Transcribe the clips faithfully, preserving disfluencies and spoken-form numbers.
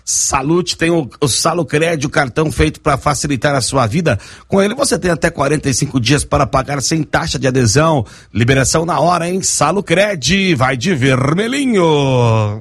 Salute tem o, o Salucred, o cartão feito para facilitar a sua vida. Com ele você tem até quarenta e cinco dias para pagar sem taxa de adesão. Liberação na hora, hein? Salucred, vai de vermelhinho.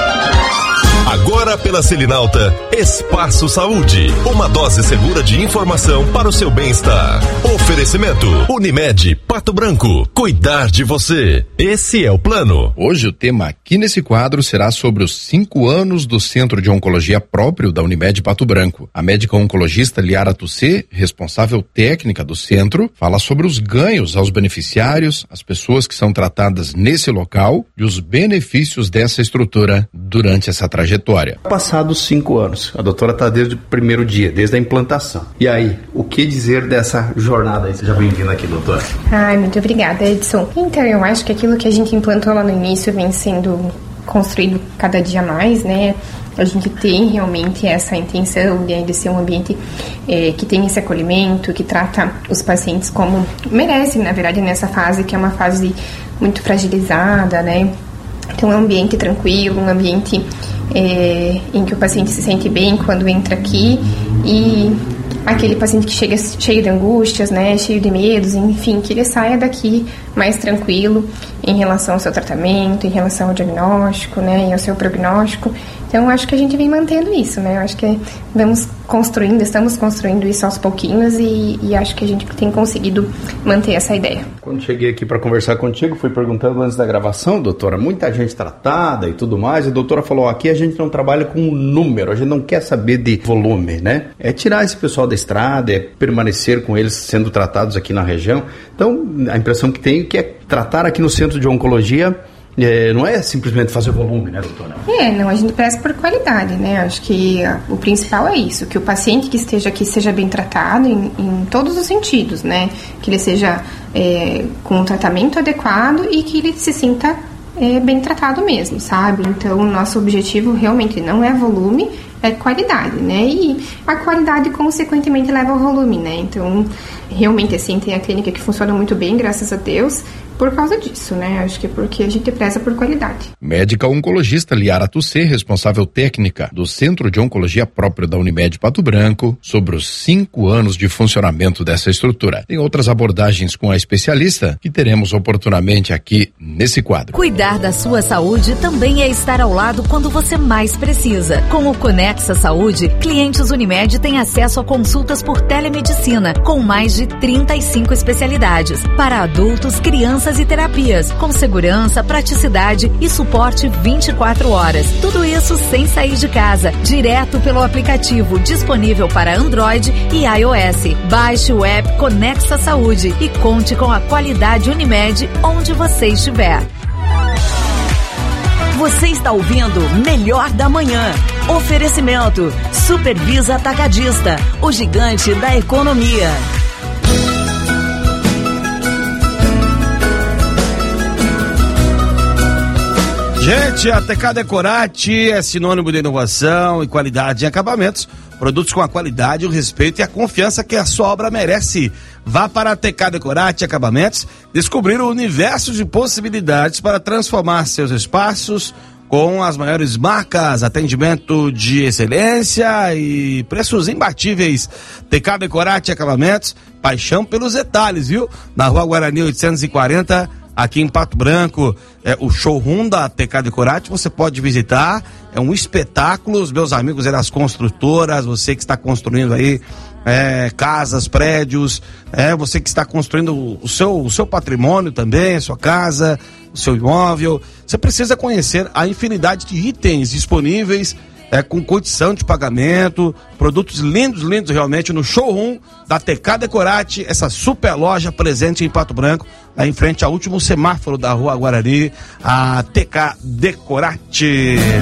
Agora pela Selinalta, Espaço Saúde, uma dose segura de informação para o seu bem-estar. Oferecimento, Unimed, Pato Branco, cuidar de você, esse é o plano. Hoje o tema aqui nesse quadro será sobre os cinco anos do Centro de Oncologia próprio da Unimed Pato Branco. A médica oncologista Liara Tussê, responsável técnica do centro, fala sobre os ganhos aos beneficiários, as pessoas que são tratadas nesse local e os benefícios dessa estrutura durante essa trajetória. Passados cinco anos, a doutora está desde o primeiro dia, desde a implantação. E aí, o que dizer dessa jornada aí? Seja bem-vinda aqui, doutora. Ai, muito obrigada, Edson. Então, eu acho que aquilo que a gente implantou lá no início vem sendo construído cada dia mais, né? A gente tem realmente essa intenção de, de ser um ambiente é, que tem esse acolhimento, que trata os pacientes como merecem, na verdade, nessa fase, que é uma fase muito fragilizada, né? Então, é um ambiente tranquilo, um ambiente é, em que o paciente se sente bem quando entra aqui, e aquele paciente que chega cheio de angústias, né, cheio de medos, enfim, que ele saia daqui mais tranquilo em relação ao seu tratamento, em relação ao diagnóstico, né, e ao seu prognóstico. Então, acho que a gente vem mantendo isso, né? Eu acho que vamos construindo, estamos construindo isso aos pouquinhos e, e acho que a gente tem conseguido manter essa ideia. Quando cheguei aqui para conversar contigo, fui perguntando antes da gravação, doutora, muita gente tratada e tudo mais, e a doutora falou, aqui a gente não trabalha com número, a gente não quer saber de volume, né? É tirar esse pessoal da estrada, é permanecer com eles sendo tratados aqui na região. Então, a impressão que tenho é que é tratar aqui no Centro de Oncologia. É, não é simplesmente fazer volume, né, doutora? É, não, a gente preza por qualidade, né? Acho que a, o principal é isso, que o paciente que esteja aqui seja bem tratado em, em todos os sentidos, né? Que ele seja é, com um tratamento adequado e que ele se sinta é, bem tratado mesmo, sabe? Então, o nosso objetivo realmente não é volume, é qualidade, né? E a qualidade, consequentemente, leva ao volume, né? Então, realmente, assim, tem a clínica que funciona muito bem, graças a Deus, por causa disso, né? Acho que é porque a gente preza por qualidade. Médica oncologista Liara Tussê, responsável técnica do Centro de Oncologia próprio da Unimed Pato Branco, sobre os cinco anos de funcionamento dessa estrutura. Tem outras abordagens com a especialista que teremos oportunamente aqui nesse quadro. Cuidar da sua saúde também é estar ao lado quando você mais precisa. Com o Conexa Saúde, clientes Unimed têm acesso a consultas por telemedicina, com mais de trinta e cinco especialidades, para adultos, crianças e terapias, com segurança, praticidade e suporte vinte e quatro horas. Tudo isso sem sair de casa, direto pelo aplicativo disponível para Android e iOS. Baixe o app Conexa Saúde e conte com a qualidade Unimed onde você estiver. Você está ouvindo Melhor da Manhã. Oferecimento Supervisa Atacadista, o gigante da economia. Gente, a T K Decorati é sinônimo de inovação e qualidade em acabamentos. Produtos com a qualidade, o respeito e a confiança que a sua obra merece. Vá para a T K Decorati Acabamentos descobrir o universo de possibilidades para transformar seus espaços com as maiores marcas, atendimento de excelência e preços imbatíveis. T K Decorati Acabamentos, paixão pelos detalhes, viu? Na Rua Guarani oitocentos e quarenta, aqui em Pato Branco, é o showroom da T K Decorati, você pode visitar, é um espetáculo. Os meus amigos das construtoras, você que está construindo aí é, casas, prédios, é, você que está construindo o seu, o seu patrimônio também, a sua casa, o seu imóvel, você precisa conhecer a infinidade de itens disponíveis, é, com condição de pagamento, produtos lindos, lindos realmente, no showroom da T K Decorati, essa super loja presente em Pato Branco, lá em frente ao último semáforo da Rua Guarani, a T K Decorati.